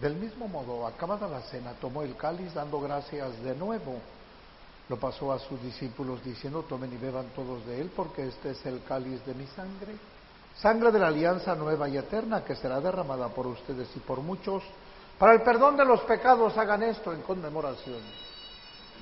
Del mismo modo, acabada la cena, tomó el cáliz, dando gracias de nuevo. Lo pasó a sus discípulos diciendo: tomen y beban todos de él, porque este es el cáliz de mi sangre, sangre de la alianza nueva y eterna, que será derramada por ustedes y por muchos para el perdón de los pecados. Hagan esto en conmemoración